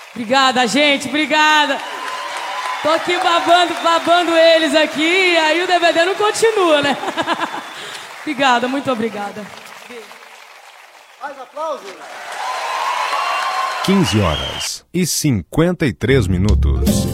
Obrigada, gente, obrigada. Tô aqui babando eles aqui, aí o DVD não continua, né? Obrigada, muito obrigada. Mais aplausos. 15h53.